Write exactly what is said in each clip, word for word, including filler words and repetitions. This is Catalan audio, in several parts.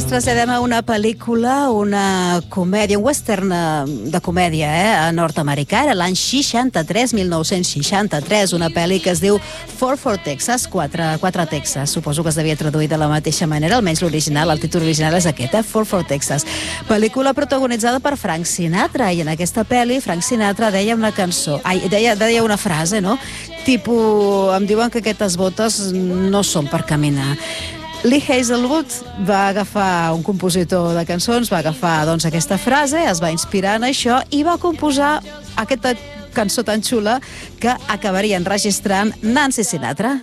ens traslladem a una pel·lícula, una comèdia, un western de comèdia eh, nord-americà. Era l'any seixanta-tres, mil nou-cents seixanta-tres, una pel·li que es diu Four for Texas, quatre, quatre Texas. Suposo que es devia traduir de la mateixa manera, almenys l'original, el títol original és aquest, eh? Four for Texas. Pel·lícula protagonitzada per Frank Sinatra, i en aquesta pel·li Frank Sinatra deia una cançó, ai, deia, deia una frase, no? Tipus, em diuen que aquestes botes no són per caminar. Lee Hazelwood va agafar un compositor de cançons, va agafar doncs, aquesta frase, es va inspirar en això i va composar aquesta cançó tan xula que acabarien registrant Nancy Sinatra.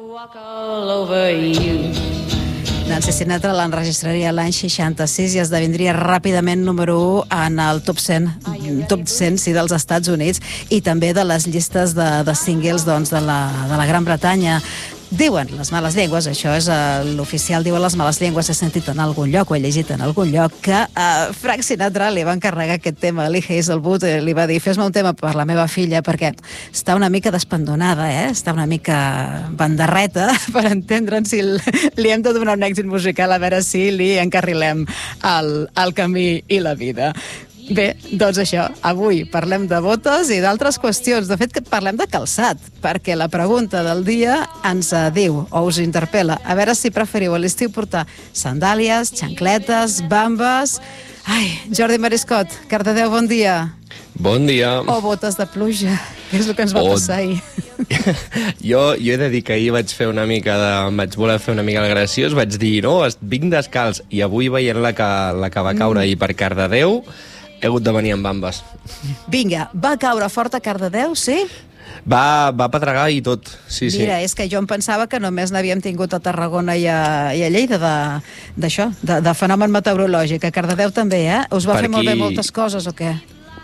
Nancy Sinatra l'enregistraria l'any seixanta-sis i esdevindria ràpidament número u en el top cent, top cent sí, dels Estats Units i també de les llistes de, de singles doncs, de, la, de la Gran Bretanya. Diuen les males llengües, això és uh, l'oficial, diuen les males llengües, he sentit en algun lloc o he llegit en algun lloc que uh, Frank Sinatra li va encarregar aquest tema a Lee Hazelwood, eh, li va dir fes-me un tema per la meva filla perquè està una mica despendonada, eh? Està una mica bandarreta per entendre'n si li hem de donar un èxit musical, a veure si li encarrilem el, el camí i la vida. Bé, doncs això, avui parlem de botes i d'altres qüestions. De fet, que parlem de calçat, perquè la pregunta del dia ens diu, o us interpel·la, a veure si preferiu a l'estiu portar sandàlies, xancletes, bambes... Ai, Jordi Mariscot, Cardedeu, bon dia. Bon dia. O botes de pluja, que és el que ens va o... passar ahir. jo, jo he de dir que ahir vaig fer una mica de... vaig voler fer una mica el graciós, vaig dir, no, vinc descalç, i avui veient la que, la que va caure mm. ahir per Cardedeu, he hagut de venir amb bambes. Vinga, va caure fort a Cardedeu, sí? Va, va pedregar i tot, sí, sí. Mira, és que jo em pensava que només n'havíem tingut a Tarragona i a, i a Lleida d'això, de, de, de fenomen meteorològic. A Cardedeu també, eh? Us va per fer aquí... molt bé moltes coses o què?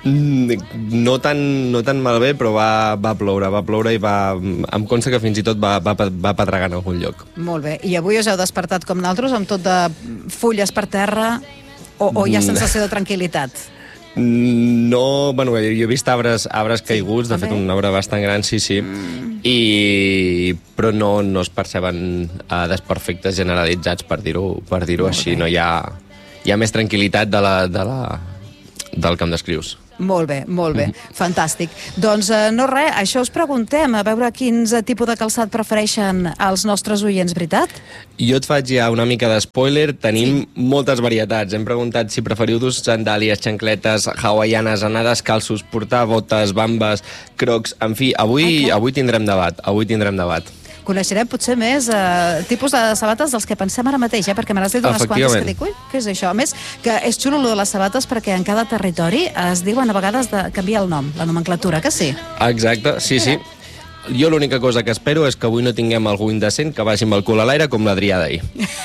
No tan, no tan malbé, però va, va ploure, va ploure i va, em consta que fins i tot va, va, va pedregar en algun lloc. Molt bé, i avui us heu despertat com naltros, amb tot de fulles per terra o, o hi ha sensació de tranquil·litat? No, bueno, jo he vist arbres, arbres caiguts, de fet un arbre bastant gran, sí, sí, mm. i, però no, no es perceben uh, desperfectes generalitzats, per dir-ho per dir-ho així, no hi ha, hi ha més tranquil·litat de la, de la, del que em descrius. Molt bé, molt bé, mm-hmm. Fantàstic. Doncs eh, no res, això us preguntem, a veure quins tipus de calçat prefereixen els nostres oients, veritat? Jo et faig ja una mica de spoiler, tenim sí. moltes varietats. Hem preguntat si preferiu dur sandàlies, xancletes, hawaianes, anar descalços, portar botes, bambes, crocs, en fi, avui, okay. avui tindrem debat, avui tindrem debat. Coneixerem potser més eh, tipus de sabates dels que pensem ara mateix, eh? Perquè me n'has dit unes quantes que dic, ui, què és això? A més, que és xulo lo de les sabates perquè en cada territori es diuen a vegades de canviar el nom, la nomenclatura, que sí? Exacte, sí, sí. Jo l'única cosa que espero és que avui no tinguem algú indecent que vagi amb el cul a l'aire com l'Adrià d'ahir.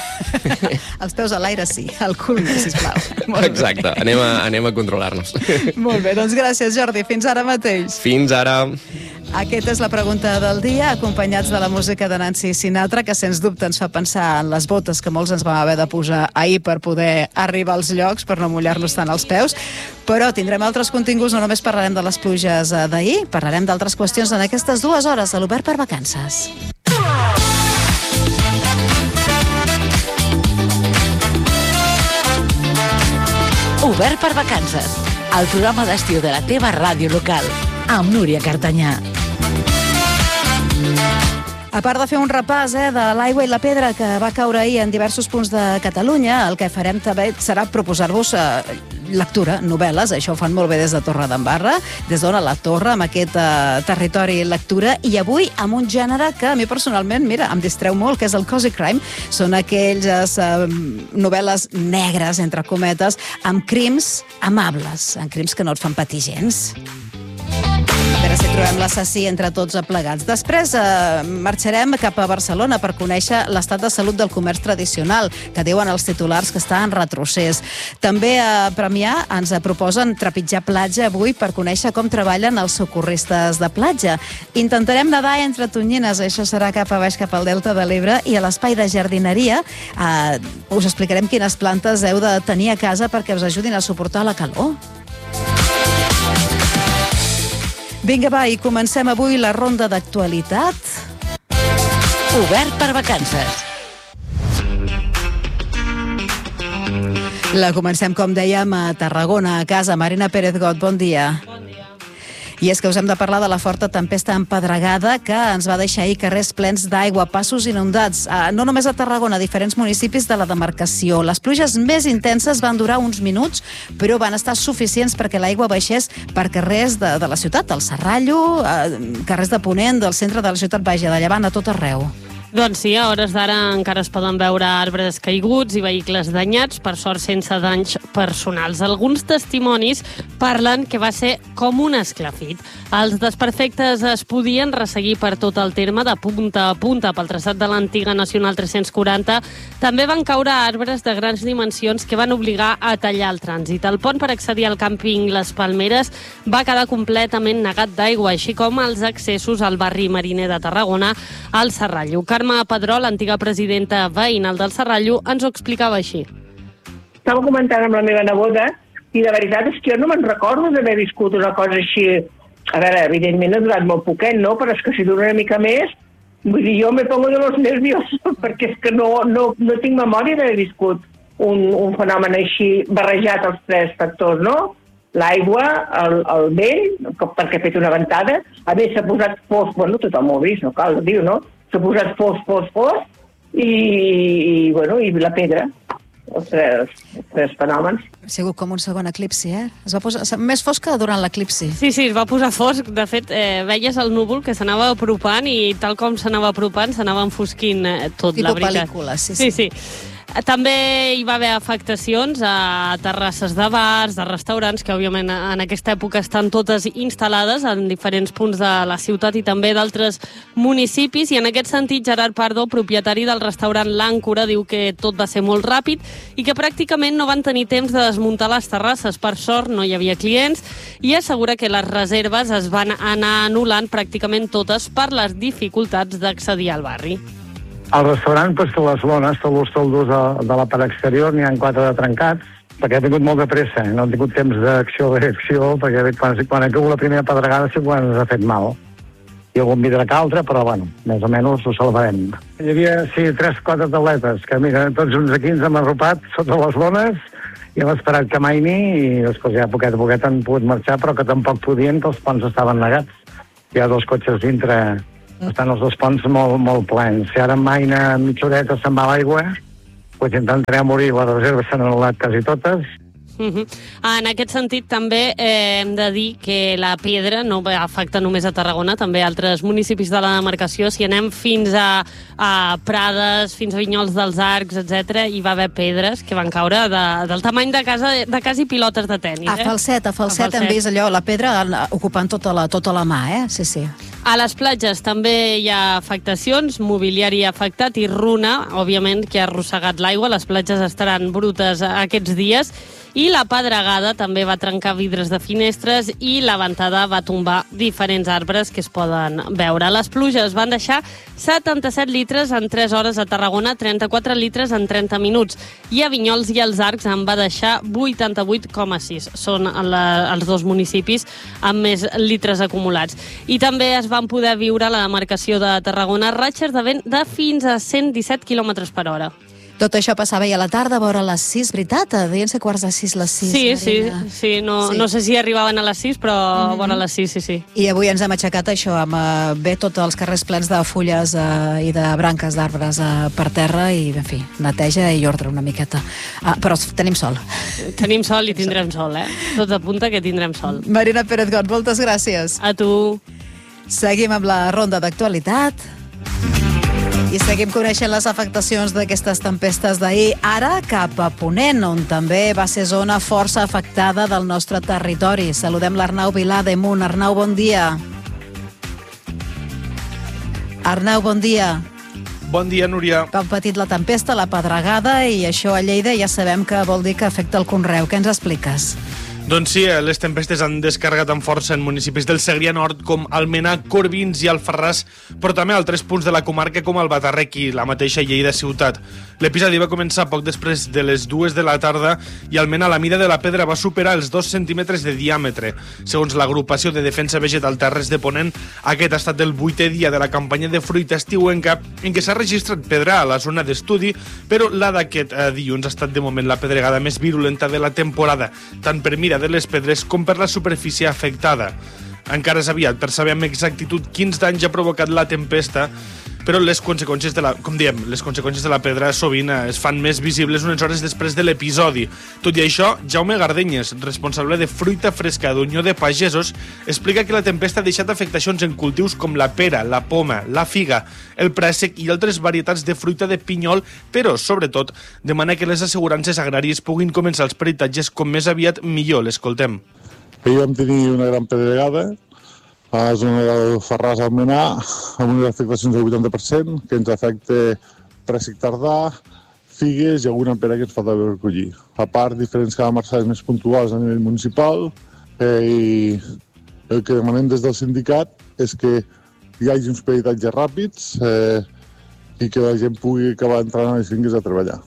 Els peus a l'aire sí, el cul no, sisplau. Molt Exacte, anem a, anem a controlar-nos. Molt bé, doncs gràcies Jordi, fins ara mateix. Fins ara. Aquesta és la pregunta del dia, acompanyats de la música de Nancy Sinatra, que sens dubte ens fa pensar en les botes que molts ens vam haver de posar ahir per poder arribar als llocs, per no mullar-nos tant els peus. Però tindrem altres continguts, no només parlarem de les pluges d'ahir, parlarem d'altres qüestions en aquestes dues hores de l'Obert per Vacances. Obert per Vacances, el programa d'estiu de la teva ràdio local, amb Núria Cartanyà. A part de fer un repàs eh, de l'aigua i la pedra que va caure ahir en diversos punts de Catalunya, el que farem també serà proposar-vos eh, lectura, novel·les, això ho fan molt bé des de Torredembarra, des d'on a la Torre, amb aquest eh, territori lectura, i avui amb un gènere que a mi personalment, mira, em distreu molt, que és el cozy crime. Són aquelles eh, novel·les negres, entre cometes, amb crims amables, amb crims que no et fan patir gens. A veure si trobem l'assassí entre tots plegats. Després eh, marxarem cap a Barcelona per conèixer l'estat de salut del comerç tradicional, que diuen els titulars que està en retrocés. També a Premià ens proposen trepitjar platja avui per conèixer com treballen els socorristes de platja. Intentarem nedar entre tonyines, això serà cap a baix, cap al Delta de l'Ebre, i a l'espai de jardineria eh, us explicarem quines plantes heu de tenir a casa perquè us ajudin a suportar la calor. Vinga, va, i comencem avui la ronda d'actualitat. Obert per Vacances. La comencem, com dèiem, a Tarragona, a casa. Marina Pérez Got, bon dia. Bon dia. I és que us hem de parlar de la forta tempesta empedregada que ens va deixar ahir carrers plens d'aigua, passos inundats, no només a Tarragona, a diferents municipis de la demarcació. Les pluges més intenses van durar uns minuts, però van estar suficients perquè l'aigua baixés per carrers de, de la ciutat, del Serrallo, carrers de Ponent, del centre de la ciutat, vaja, de Llevant, a tot arreu. Doncs sí, a hores d'ara encara es poden veure arbres caiguts i vehicles danyats, per sort sense danys personals. Alguns testimonis parlen que va ser com un esclafit. Els desperfectes es podien resseguir per tot el terme, de punta a punta, pel traçat de l'antiga Nacional tres-cents quaranta. També van caure arbres de grans dimensions que van obligar a tallar el trànsit. El pont per accedir al càmping Les Palmeres va quedar completament negat d'aigua, així com els accessos al barri mariner de Tarragona, al Serrallo. Carme Pedrol, antiga presidenta veïnal del Serrallo, ens ho explicava així. Estava comentant amb la meva neboda i la veritat és que jo no me'n recordo d'haver viscut una cosa així. A veure, evidentment ha durat molt poquet, no? Però és que si dura una mica més, vull dir, jo me pongo de los nervios perquè és que no, no, no tinc memòria d'haver viscut un, un fenomen així barrejat als tres factors, no? L'aigua, el, el vent, perquè ha fet una ventada, a més s'ha posat fos, bueno, tothom ho ha vist, no cal dir-ho, no? S'ha posat fos, fos, fos, i, i, bueno, i la pedra, els tres, els tres fenòmens. Ha sigut com un segon eclipsi, eh? Es va posar més fosc que durant l'eclipsi. Sí, sí, es va posar fosc. De fet, eh, veies el núvol que s'anava apropant i tal com s'anava apropant, s'anava enfosquint eh, tot, tipo la veritat. Tipo pel·lícula, sí, sí. Sí, sí. També hi va haver afectacions a terrasses de bars, de restaurants, que òbviament en aquesta època estan totes instal·lades en diferents punts de la ciutat i també d'altres municipis. I en aquest sentit, Gerard Pardo, propietari del restaurant L'Àncora, diu que tot va ser molt ràpid i que pràcticament no van tenir temps de desmuntar les terrasses. Per sort, no hi havia clients i assegura que les reserves es van anar anul·lant pràcticament totes per les dificultats d'accedir al barri. Al restaurant, doncs, que les lones, tots els toldos de, de la part exterior, n'hi ha quatre de trencats, perquè ha tingut molt de pressa, no ha tingut temps d'acció o reacció, perquè quan, quan ha caigut la primera pedregada sí quan ens ha fet mal. Hi ha algun vidre que altre, però, bueno, més o menys ho salvarem. Hi havia, sí, tres, quatre tabletes, que, mira, tots uns aquí ens hem arropat sota les lones i hem esperat que amaini i després ja poquet a poquet han pogut marxar, però que tampoc podien, que els ponts estaven negats. Hi ha dos cotxes dintre. Estan els dos ponts molt, molt plens. Si ara amaina mitja horeta se'n va l'aigua, doncs intentaré morir. Les reserves s'han anul·lat quasi totes. Uh-huh. En aquest sentit, també eh, hem de dir que la pedra no va afectar només a Tarragona, també a altres municipis de la demarcació. Si anem fins a, a Prades, fins a Vinyols dels Arcs, etcètera, hi va haver pedres que van caure de, del tamany de, casa, de quasi pilotes de tenis. A falset, a falset, hem vist allò, la pedra ocupant tota la, tota la mà, eh? Sí, sí. A les platges també hi ha afectacions, mobiliari afectat i runa, òbviament, que ha arrossegat l'aigua. Les platges estaran brutes aquests dies i la pedregada també va trencar vidres de finestres i la ventada va tombar diferents arbres que es poden veure. Les pluges van deixar setanta-set litres en tres hores a Tarragona, trenta-quatre litres en trenta minuts. I a Vinyols i els Arcs en va deixar vuitanta-vuit coma sis. Són la, els dos municipis amb més litres acumulats. I també es van poder viure a la demarcació de Tarragona ratxes de vent de fins a cent disset quilòmetres per hora. Tot això passava ahir a la tarda, a vora les sis, veritat? Deien ser quarts de sis, les sis. Sí, sí, sí, no, sí. No sé si arribaven a les sis, però mm-hmm. vora les sis, sí, sí. I avui ens hem aixecat això, amb eh, bé tots els carrers plens de fulles eh, i de branques d'arbres eh, per terra i, en fi, neteja i ordre una miqueta. Ah, però tenim sol. Tenim sol i tindrem sol, eh? Tot apunta que tindrem sol. Marina Pérez Got, moltes gràcies. A tu. Seguim amb la ronda d'actualitat. I seguim coneixent les afectacions d'aquestes tempestes d'ahir, ara cap a Ponent, on també va ser zona força afectada del nostre territori. Saludem l'Arnau Vilà de Munt. Arnau, bon dia. Arnau, bon dia. Bon dia, Núria. Com ha patit la tempesta, la pedregada, i això a Lleida ja sabem que vol dir que afecta el conreu. Què ens expliques? Doncs sí, les tempestes han descarregat amb força en municipis del Segrià Nord com Almenar, Corbins i Alfarràs, però també altres punts de la comarca com el Batarrec i la mateixa Lleida ciutat. L'episodi va començar poc després de les dues de la tarda i almenys la mida de la pedra va superar els dos centímetres de diàmetre. Segons l'agrupació de defensa vegetal Terres de Ponent, aquest ha estat el vuitè dia de la campanya de fruita estiuenca en què s'ha registrat pedra a la zona d'estudi, però la d'aquest eh, dilluns ha estat de moment la pedregada més virulenta de la temporada, tant per mida de les pedres com per la superfície afectada. Encara és aviat per saber amb exactitud quins danys ha provocat la tempesta, però les conseqüències de la, com diem, les conseqüències de la pedra sovint es fan més visibles unes hores després de l'episodi. Tot i això, Jaume Gardenyes, responsable de fruita fresca d'Unió de Pagesos, explica que la tempesta ha deixat afectacions en cultius com la pera, la poma, la figa, el préssec i altres varietats de fruita de pinyol, però, sobretot, demana que les assegurances agràries puguin començar els peritatges com més aviat millor. L'escoltem. Ahir vam tenir una gran pedregada a la zona del Ferràs Almenar, amb unes afectacions del vuitanta per cent, que ens afecta préssec tardà, figues i alguna pera que ens falta recollir. A part, diferents calamarsades més puntuals a nivell municipal, eh, i el que demanem des del sindicat és que hi hagi uns peritatges ràpids eh, i que la gent pugui acabar entrant a les finques a treballar.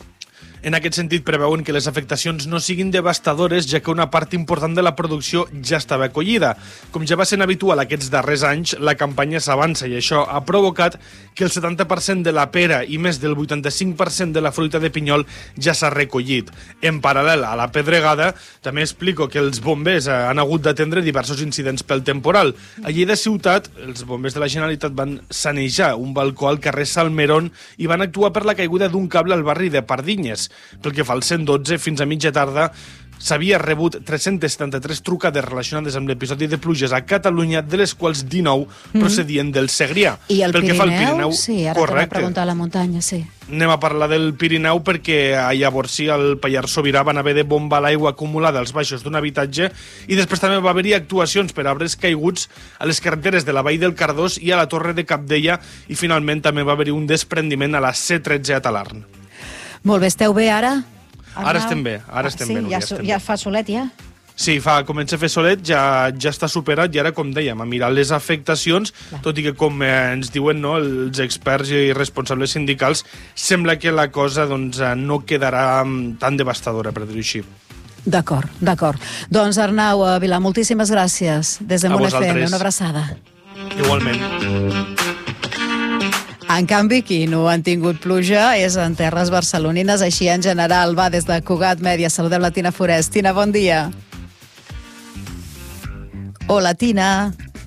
En aquest sentit, preveuen que les afectacions no siguin devastadores, ja que una part important de la producció ja estava acollida. Com ja va ser habitual aquests darrers anys, la campanya s'avança i això ha provocat que el setanta per cent de la pera i més del vuitanta-cinc per cent de la fruita de pinyol ja s'ha recollit. En paral·lel a la pedregada, també explico que els bombers han hagut d'atendre diversos incidents pel temporal. A Lleida ciutat, els bombers de la Generalitat van sanejar un balcó al carrer Salmerón i van actuar per la caiguda d'un cable al barri de Pardinyes. Pel que fa al cent dotze, fins a mitja tarda s'havia rebut tres-centes setanta-tres trucades relacionades amb l'episodi de pluges a Catalunya, de les quals dinou mm. procedien del Segrià. I el Pel Pirineu? Que fa al Pirineu, sí, ara correcte. t'ho va preguntar a la muntanya, sí. Anem a parlar del Pirineu perquè llavors sí, al Pallars Sobirà van haver de bombar l'aigua acumulada als baixos d'un habitatge i després també va haver-hi actuacions per arbres caiguts a les carreteres de la Vall del Cardós i a la Torre de Cabdella i finalment també va haver-hi un desprendiment a la C tretze a Talarn. Molt bé, esteu bé ara? Arnau? Ara estem bé, ara estem sí, bé. Ja, estem ja bé. fa solet, ja? Sí, fa, comença a fer solet, ja, ja està superat i ara, com dèiem, a mirar les afectacions, Clar. tot i que, com eh, ens diuen no, els experts i responsables sindicals, sembla que la cosa doncs, no quedarà tan devastadora, per dir-ho així. D'acord, d'acord. Doncs Arnau Vilà, moltíssimes gràcies. Des de Mont F M, una abraçada. Igualment. En canvi, qui no han tingut pluja és en terres barcelonines, així en general. Va des de Cugat Mèdia. Saludem la Tina Forès. Tina, bon dia. Hola, Tina.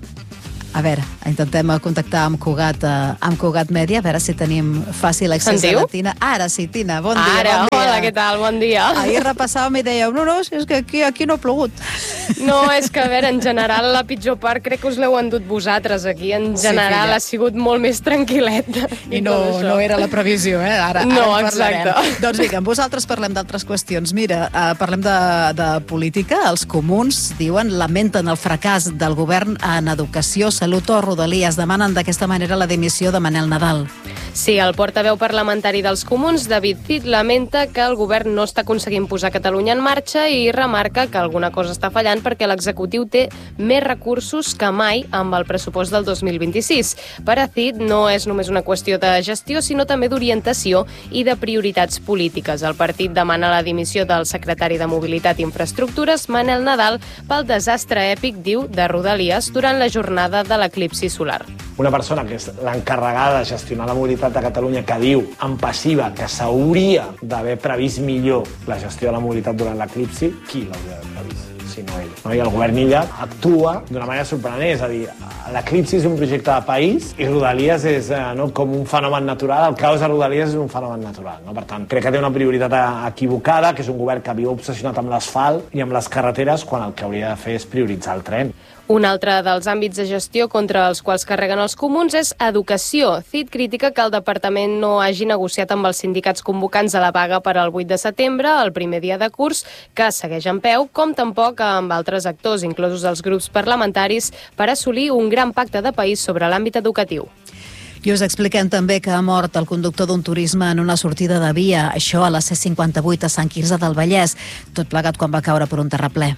A veure, intentem contactar amb Cugat, eh, amb Cugat Mèdia, a veure si tenim fàcil accés a la Tina. Ara sí, Tina, bon dia. Ara, bon dia. Hola, què tal? Bon dia. Ahir repassàvem i dèiem, no, no, és que aquí, aquí no ha plogut. No, és que, a veure, en general, la pitjor part crec que us l'heu endut vosaltres aquí. En general sí, ha sigut molt més tranquil·let. I no, no era la previsió, eh? Ara, no, ara en parlarem. Exacte. Doncs vinga, amb vosaltres parlem d'altres qüestions. Mira, eh, parlem de, de política. Els comuns diuen, lamenten el fracàs del govern en educació, salut o Rodalies. Demanen d'aquesta manera la dimissió de Manel Nadal. Sí, el portaveu parlamentari dels comuns, David Cid, lamenta que el govern no està aconseguint posar Catalunya en marxa i remarca que alguna cosa està fallant perquè l'executiu té més recursos que mai amb el pressupost del dos mil vint-i-sis. Per a Cid no és només una qüestió de gestió, sinó també d'orientació i de prioritats polítiques. El partit demana la dimissió del secretari de Mobilitat i Infraestructures, Manel Nadal, pel desastre èpic, diu, de Rodalies durant la jornada de l'eclipsi solar. Una persona que és l'encarregada de gestionar la mobilitat de Catalunya, que diu en passiva que s'hauria d'haver previst millor la gestió de la mobilitat durant l'eclipsi, qui l'hauria d'haver previst? Si no ell. No? I el govern illa actua d'una manera sorprenent, és a dir, l'eclipsi és un projecte de país i Rodalies és eh, no, com un fenomen natural, el caos de Rodalies és un fenomen natural. No? Per tant, crec que té una prioritat equivocada, que és un govern que viu obsessionat amb l'asfalt i amb les carreteres, quan el que hauria de fer és prioritzar el tren. Un altre dels àmbits de gestió contra els quals carreguen els comuns és educació. Cid critica que el departament no hagi negociat amb els sindicats convocants a la vaga per al vuit de setembre, el primer dia de curs, que segueix en peu, com tampoc amb altres actors, inclosos els grups parlamentaris, per assolir un gran pacte de país sobre l'àmbit educatiu. I us expliquem també que ha mort el conductor d'un turisme en una sortida de via, això a la C cinquanta-vuit a Sant Quirze del Vallès, tot plegat quan va caure per un terraplè.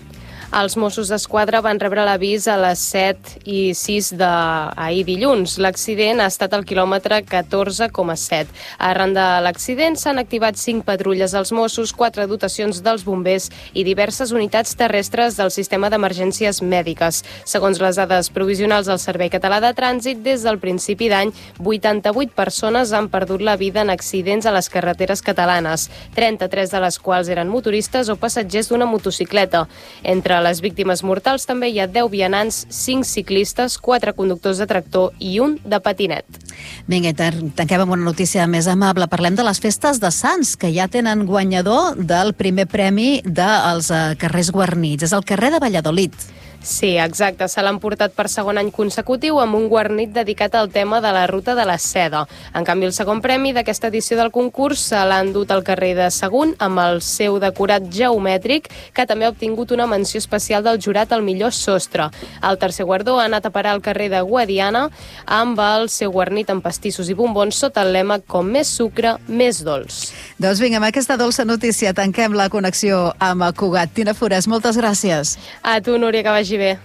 Els Mossos d'Esquadra van rebre l'avís a les set i sis d'ahir dilluns. L'accident ha estat al quilòmetre catorze coma set. Arran de l'accident s'han activat cinc patrulles als Mossos, quatre dotacions dels bombers i diverses unitats terrestres del sistema d'emergències mèdiques. Segons les dades provisionals del Servei Català de Trànsit, des del principi d'any, vuitanta-vuit persones han perdut la vida en accidents a les carreteres catalanes, trenta-tres de les quals eren motoristes o passatgers d'una motocicleta. Entre les víctimes mortals també hi ha deu vianants, cinc ciclistes, quatre conductors de tractor i un de patinet. Vinga, tanquem amb una notícia més amable. Parlem de les festes de Sants, que ja tenen guanyador del primer premi dels carrers guarnits. És el carrer de Valladolid. Sí, exacte. Se l'han portat per segon any consecutiu amb un guarnit dedicat al tema de la Ruta de la Seda. En canvi, el segon premi d'aquesta edició del concurs se l'ha endut al carrer de Sagunt amb el seu decorat geomètric, que també ha obtingut una menció especial del jurat al millor sostre. El tercer guardó ha anat a parar al carrer de Guadiana amb el seu guarnit amb pastissos i bombons sota el lema "Com més sucre, més dolç". Doncs vinga, amb aquesta dolça notícia tanquem la connexió amb Cugat. Tina Forés, moltes gràcies. A tu, Núria, que vagi bé.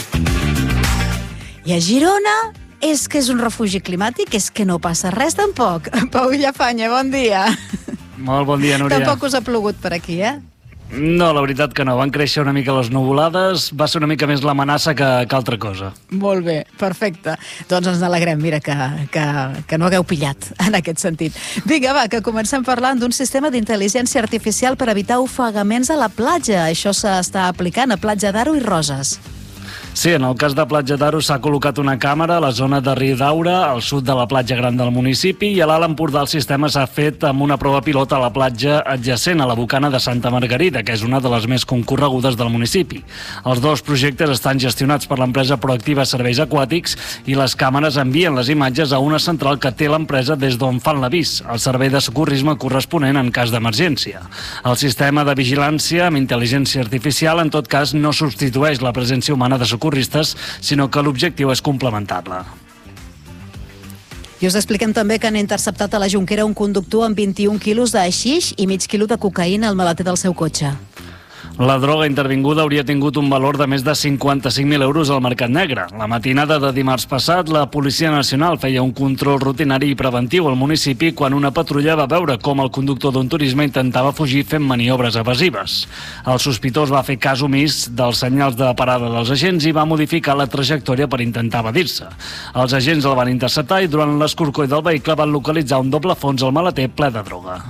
I a Girona és que és un refugi climàtic, és que no passa res tampoc. Pau Villafanya, bon dia. Molt bon dia, Núria. Tampoc us ha plogut per aquí, eh? No, la veritat que no. Van créixer una mica les nuvolades, va ser una mica més l'amenaça que, que altra cosa. Molt bé, perfecte. Doncs ens alegrem, mira, que, que, que no hagueu pillat en aquest sentit. Vinga, va, que comencem parlant d'un sistema d'intel·ligència artificial per evitar ofegaments a la platja. Això s'està aplicant a Platja d'Aro i Roses. Sí, en el cas de Platja d'Aro s'ha col·locat una càmera a la zona de Riudaura, al sud de la platja gran del municipi, i a l'Alt Empordà el sistema s'ha fet amb una prova pilot a la platja adjacent a la Bocana de Santa Margarida, que és una de les més concorregudes del municipi. Els dos projectes estan gestionats per l'empresa Proactiva Serveis Aquàtics i les càmeres envien les imatges a una central que té l'empresa des d'on fan l'avís, el servei de socorrisme corresponent en cas d'emergència. El sistema de vigilància amb intel·ligència artificial, en tot cas, no substitueix la presència humana de socorrisme, sinó que l'objectiu és complementar-la. I us expliquem també que han interceptat a la Jonquera un conductor amb vint-i-un quilos de haixix i mig quilo de cocaïna al maleter del seu cotxe. La droga intervinguda hauria tingut un valor de més de cinquanta-cinc mil euros al mercat negre. La matinada de dimarts passat, la Policia Nacional feia un control rutinari i preventiu al municipi quan una patrulla va veure com el conductor d'un turisme intentava fugir fent maniobres evasives. El sospitós va fer cas omís dels senyals de parada dels agents i va modificar la trajectòria per intentar evadir-se. Els agents el van interceptar i durant l'escorcoll del vehicle van localitzar un doble fons al maleter ple de droga.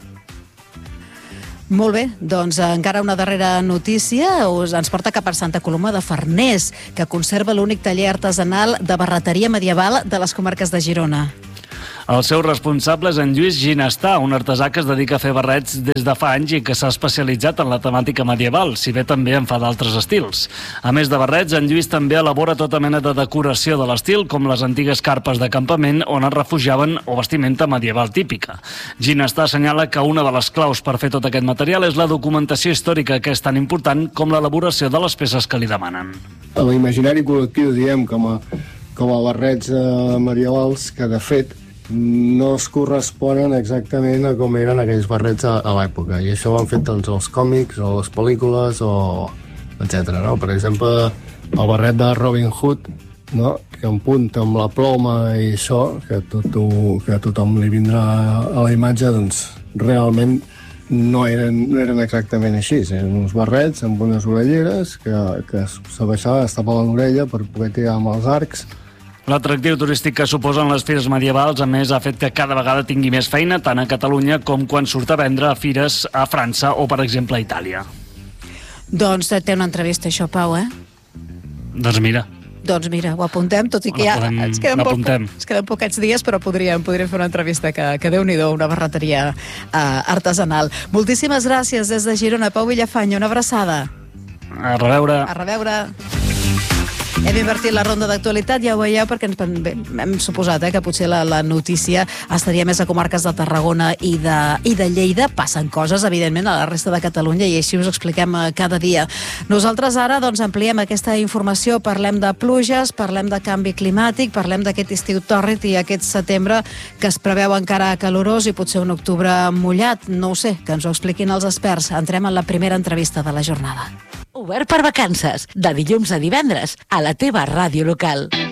Molt bé, doncs encara una darrera notícia us ens porta cap a Santa Coloma de Farners, que conserva l'únic taller artesanal de barreteria medieval de les comarques de Girona. El seu responsable és en Lluís Ginestà, un artesà que es dedica a fer barrets des de fa anys i que s'ha especialitzat en la temàtica medieval, si bé també en fa d'altres estils. A més de barrets, en Lluís també elabora tota mena de decoració de l'estil, com les antigues carpes de campament on es refugiaven o vestimenta medieval típica. Ginestà assenyala que una de les claus per fer tot aquest material és la documentació històrica, que és tan important com l'elaboració de les peces que li demanen. A l'imaginari col·lectiu, diem, com a, com a barrets eh, medievals, que de fet no es corresponen exactament a com eren aquells barrets a, a l'època, i això ho han fet doncs, els còmics o les pel·lícules o etcètera. No? Per exemple, el barret de Robin Hood, no? Que en punt amb la ploma i això, que, tot, que a tothom li vindrà a la imatge, doncs realment no eren, no eren exactament així. Eren uns barrets amb unes orelleres que, que s'abaixava, es tapava l'orella per poder tirar amb els arcs. L'atractiu turístic que suposen les fires medievals, a més, ha fet que cada vegada tingui més feina, tant a Catalunya com quan surt a vendre a fires a França o, per exemple, a Itàlia. Doncs té una entrevista, això, Pau, eh? Doncs mira. Doncs mira, ho apuntem, tot i que ja podem, ens, queden poc, ens queden poquets dies, però podríem, podríem fer una entrevista que, que Déu-n'hi-do, una barreteria uh, artesanal. Moltíssimes gràcies des de Girona, Pau Villafanya, una abraçada. A reveure. A reveure. Hem invertit la ronda d'actualitat, ja ho veieu, perquè ens, bé, hem suposat eh, que potser la, la notícia estaria més a comarques de Tarragona i de, i de Lleida. Passen coses, evidentment, a la resta de Catalunya i així us expliquem cada dia. Nosaltres ara doncs, ampliem aquesta informació, parlem de pluges, parlem de canvi climàtic, parlem d'aquest estiu tòrrid i aquest setembre que es preveu encara calorós i potser un octubre mullat. No ho sé, que ens ho expliquin els experts. Entrem en la primera entrevista de la jornada. Obert per vacances, de dilluns a divendres, a la teva ràdio local.